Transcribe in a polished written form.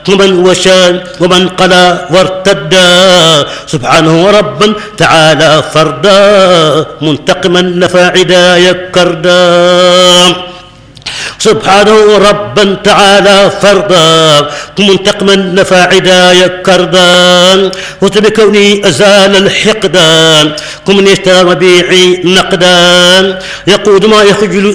ومن وشان ومن قلى وارتدى سبحانه ربا تعالى فردا منتقما نفى عدايا كردا سبحانه ربا تعالى فردا منتقما نفى عدايا كردا وبكوني أزال الحقدان كمن يشترى مبيعي نقدان يقود ما يخجل